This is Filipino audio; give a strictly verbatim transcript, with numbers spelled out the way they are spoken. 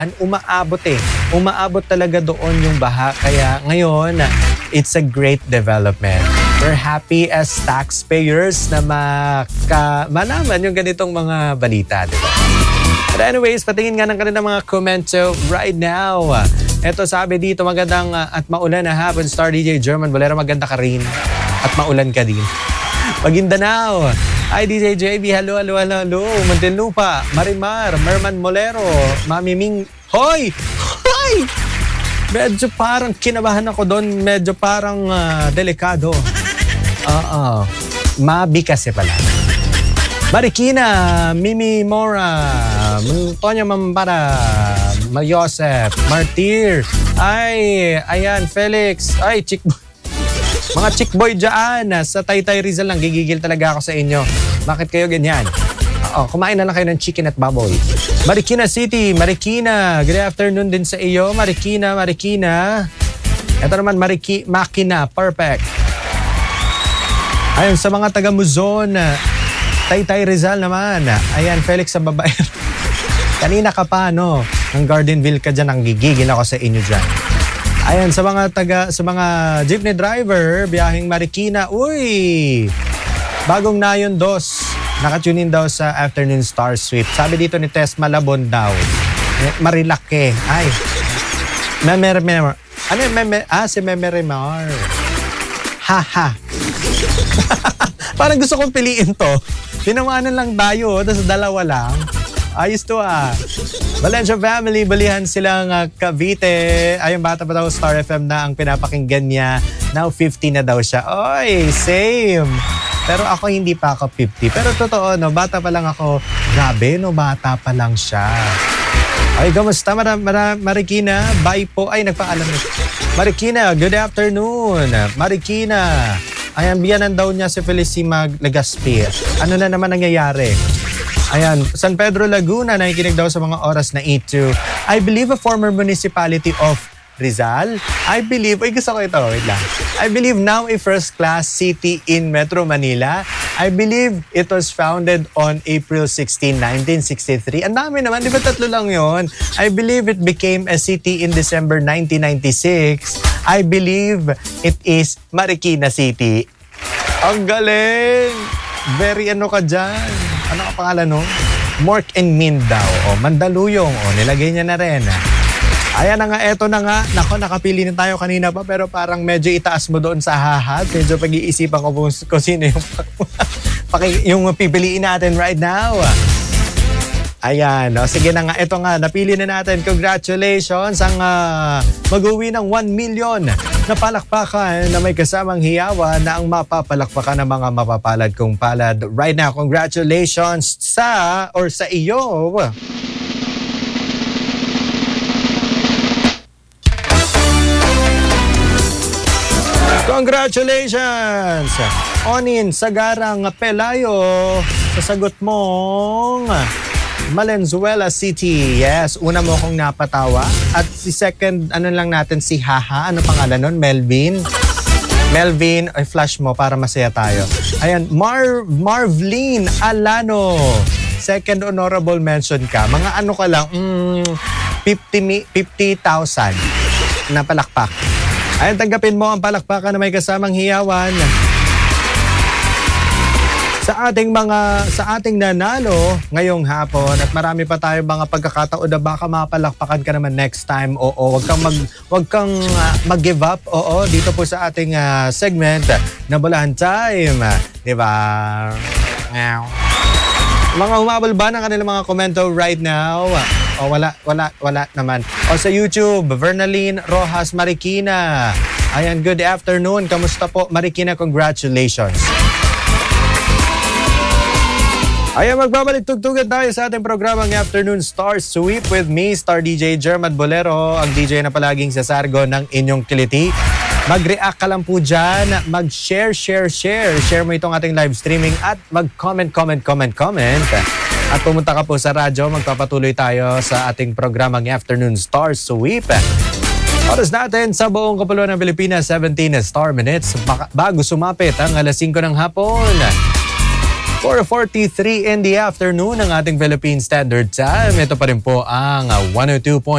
umaabot eh. Umaabot talaga doon yung baha. Kaya ngayon, it's a great development. We're happy as taxpayers na maka, malaman yung ganitong mga balita, diba? But anyways, patingin nga ng kanilang mga komento right now. Ito sabi dito, magandang uh, at maulan na hapon, Star D J German Bolero, maganda ka rin. At maulan ka din. Maguindanao. Hi D J J B, hello, hello, hello, hello. Muntinlupa, Marimar, Merman Molero, Mami Ming. Hoy! Hoy! Medyo parang kinabahan ako doon. Medyo parang uh, delikado. Oo. Mabi kasi pala. Marikina, Mimi Mora, Tonya Mambara, Mayosef, Martir, ay, ayan, Felix, ay, chick mga chick boy dyan, sa Taytay Rizal lang, gigigil talaga ako sa inyo. Bakit kayo ganyan? Oo, kumain na lang kayo ng chicken at baboy. Marikina City, Marikina, good afternoon din sa iyo, Marikina, Marikina. Ito naman, Mariki, Makina, perfect. Ayun, sa mga taga Muzon, Taytay Rizal naman. Ayan, Felix sa babae. Kanina ka pa, no? Ng Gardenville ka dyan, ang gigigil ako sa inyo dyan. Ayan, sa mga taga, sa mga jeepney driver, biyaheng Marikina, uy! Bagong Nayon Dos. Nakatune in daw sa Afternoon Star Sweep. Sabi dito ni Tess Malabon daw. Marilake. Ay. Memer-memer. Ano yung memer? Ah, si Memer-memar. Ha-ha. Parang gusto kong piliin to. Tinawanan lang tayo, tapos dalawa lang. Ayos to ah. Valencia family, balihan silang uh, Cavite. Ayun, bata pa daw, Star F M na ang pinapakinggan niya. Now fifty na daw siya. Oy, same. Pero ako hindi pa ako fifty. Pero totoo, no, bata pa lang ako. Grabe, no, bata pa lang siya. Ay, kamusta, Mar- Mar- Marikina? Bye po. Ay, nagpaalam na. Marikina, good afternoon. Marikina. Ayan, biyanan daw niya si Felicima Legaspi. Ano na naman nangyayari? Ayan, San Pedro Laguna, nakikinig daw sa mga oras na ito. I believe a former municipality of Rizal. I believe, ay gusto ko ito, wait lang. I believe now a first-class city in Metro Manila. I believe it was founded on April sixteenth, nineteen sixty-three. Ang dami naman, di ba tatlo lang yon? I believe it became a city in December nineteen ninety-six. I believe it is Marikina City. Ang galing! Very ano ka dyan? Ano ka pangalan no? Mork and Min daw. O, Mandaluyong. O, nilagay niya na rin. Ayan na nga, eto na nga. Nako, nakapili na tayo kanina pa pero parang medyo itaas mo doon sa hahat. Medyo pag-iisipan ko kung sino yung, yung pipiliin natin right now. Ayan, o, sige na nga, ito nga, napili na natin. Congratulations ang uh, mag-uwi ng one million na palakpakan na may kasamang hiyawan na ang mapapalakpakan ng mga mapapalad kong palad. Right now, congratulations sa, or sa iyo. Congratulations! Onin Sagarang Pelayo sa sagot mong Valenzuela City. Yes, una mo akong napatawa. At si second, ano lang natin, si Haha. Ano pangalan nun? Melvin. Melvin, ay flash mo para masaya tayo. Ayan, Mar Marvlene Alano. Second honorable mention ka. Mga ano ka lang, mm, fifty thousand na palakpak. Ayan, tanggapin mo ang palakpakan na may kasamang hiyawan. Sa ating mga sa ating nanalo ngayong hapon at marami pa tayong mga pagkakataon na baka mapalakpakan ka naman next time. Oo, wag kang mag wag kang uh, mag-give up. Oo, dito po sa ating uh, segment na Bulahan Time, 'di ba? Mga humabol ba ng kanilang mga komento right now? O wala wala wala naman. O sa YouTube, Vernaline Rojas Marikina. Ayan, good afternoon. Kamusta po Marikina? Congratulations. Ayan, magbabalik tugtugan tayo sa ating programang Afternoon Star Sweep with me, Star D J German Bolero, ang D J na palaging sasargo ng inyong kiliti. Mag-react ka lang po dyan, mag-share, share, share. Share mo itong ating live streaming at mag-comment, comment, comment, comment. At pumunta ka po sa radyo, magpapatuloy tayo sa ating programang Afternoon Star Sweep. Oras natin sa buong kapuluan ng Pilipinas, seventeen Star Minutes. Bago sumapit ang alas singko ng hapon. four forty-three in the afternoon ng ating Philippine Standard Time. Ito pa rin po ang one oh two point